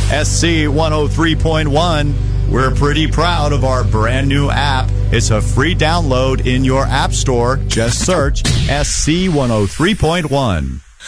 SC 103.1. We're pretty proud of our brand new app. It's a free download in your app store. Just search SC 103.1.